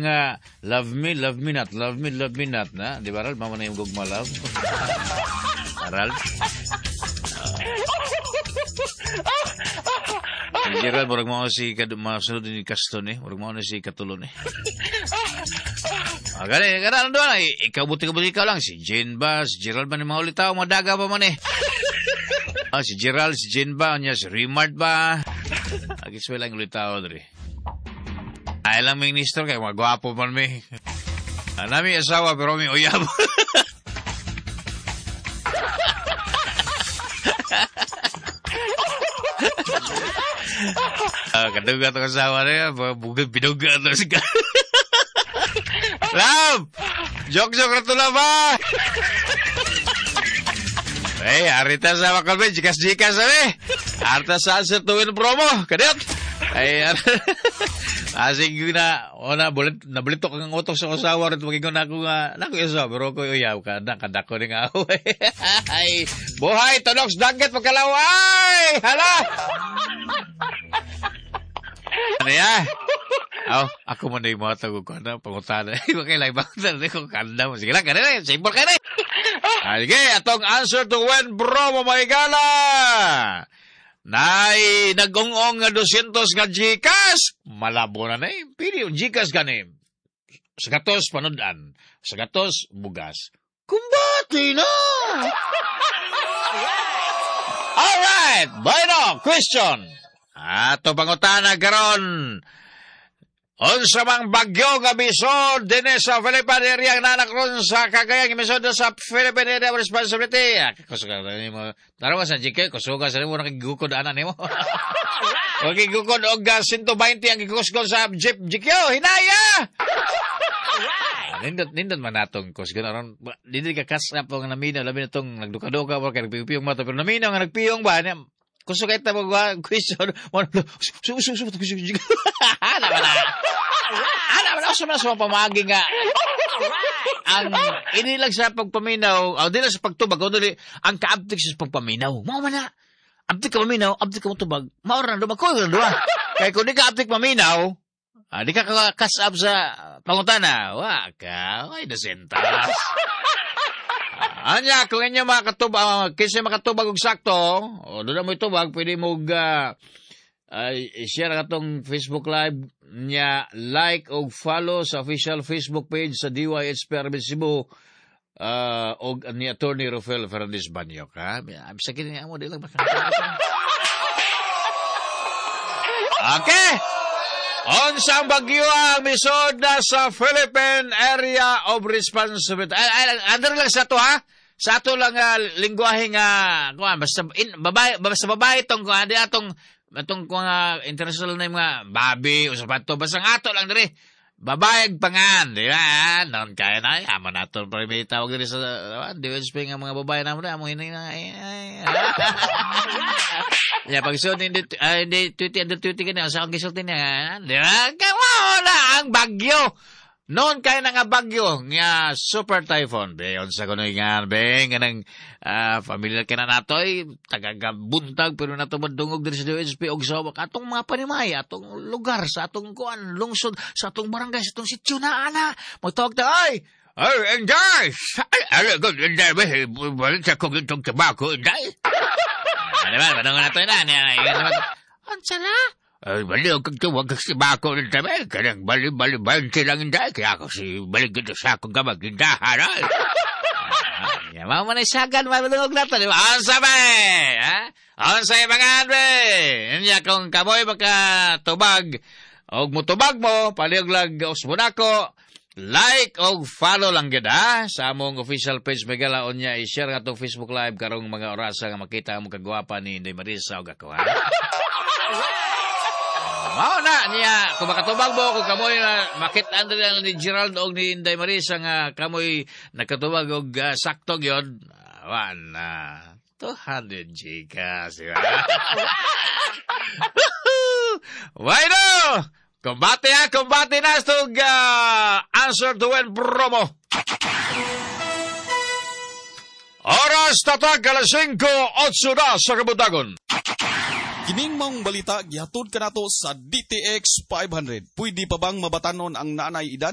nga love me not na, di ba Ral? Mama na yung gugma love. Ral? Si Gerald, murag mo si masunod ni Caston eh. Murag mo si Katulon eh. Gana doon ikaw buti ka lang. Si Jane ba? Si Gerald ba ni mga ulit tao? Madaga pa man eh. Si Gerald, si Jane ba? Si Remart ba? Agis mo lang ulit tao dre. Ay lang minister kayo, magwapo man may. Nami asawa pero may uyab. Kaduga ito kasawa na yan. Bugag pinuga ito siya. Love! Joke na ito lang ba? Arita sa makalbe. Jikas-jikas na Arta saan sa tuwin promo. Kadiyot! Asing na, nabalito kang utok sa kasawa rin. Magiging na ako nga, isa, pero ko uyaw ka, nakanda ko rin nga. Buhay, Tonox, Dangget, magkalaway! Hala! Ano yan? Ako mo na yung mga tagog ko na, pangutana. Makailang bakit na kung kanda mo. Sige lang, kanina, simple ka na. Sige, atong answer to when bro mo maigala. Nay, nag-ong-ong nga 200 nga Gcash. Malabo na eh. Pili yung Gcash ganim. Sagatos panudan. Sagatos bugas. Kumbati na! Alright, bueno, question. Ato pangutana karon. Unsa mang bagyo nga bisod dinhi sa Philippine area nga nakron sa Cagayan misod sa Philippine Area of Responsibility. Kusuga nimo. Tarawa sa GK kusuga sa nimo nakigukod ana nimo. Okay, gukod og 120 ang gikusgon sa jeep GK. Hinaya. Nindot man natong kusgon aron dili ka kasap nga naminaw labi na tong nagduka-duka or kay nagpiyong mata pero naminaw nga nagpiyong ba kuso kay ta question. Ana ba sa pamagi nga. Ang inilag sa pagpaminaw, dili sa pagtubag, dili ang kaabtik sa pagpaminaw. Mao man na. Abtik ka paminaw, abtik ka mo tubag. Mao ra dumako ra duha. Kay kun di ka abtik paminaw, di ka kasab sa pangutana. Wa ka, ay desentas. Anya, kung inyo makatubag, kasi makatubag og sakto, doon mo itubag, pwede mo share katong Facebook Live niya, like o follow sa official Facebook page sa DYH Permit Cebu o ni Attorney Rafael Fernandez Banyok. Sakin niya mo, di lang makakita. Okay! Unsang bagyo ang misod na sa Philippine Area of Responsibility. Andar lang sa to ha? Sa ato lang lingwahe nga, basta babae itong, di atong international name nga, babi, o sapato, basta nga ato lang diri. Babayag pangan, di ba? Noon kaya na, amo na ito, pero may tawag diri sa, di ba, spring ang mga babae naman, amo hinay na, pag so, hindi tweety ka na, sa akong gisulti niya, di ba? Kamo na ang bagyo. Noon kaya na nga bagyo, nga super typhoon. Be, sa kuno nga, be, nga nang familiar ka na nato, tagagabuntag, pero nato madungog din sa DOSP, og sa atong mga panimay, atong lugar, sa atong kuan, lungsod, sa atong barangay, sa atong sityo na, ana. Magtawag ta, ay, enjoy! Ay, good, enjoy, ba, balik sa kong itong tabako, enjoy! Diba, madungo nato na, ansala? Ay, baliw kang tuwag kasi bako ng tabi. Kanang bali-bali-bali silang inday. Kaya kasi balik ito sa akong kamag-indahan. Yaman mo na isagan, malulungog na ito. Ansa ba eh? Ansa yung mga anbe? Yan kung kamoy makatubag. O mutubag mo, paliog-lag usmunako. Like o follow lang gid sa among official page Megala onya i-share nga tong Facebook Live karong mga orasa nga makita mo kagwapa ni Inday Marisa og ako. Mao na niya, kung makatubag mo, kung kamoy na makita nila ni Gerald o ni Inday Marisa nga kamoy nakatubag o sakto yun, na 200 Gcash. Why no? Kumbati na itong answer to when promo. Oras tatag alas 5:08 na sa kabutagon. Kining maong balita gihatod kanato sa DTX 500. Pwede pa bang mabatanon ang naanay edad?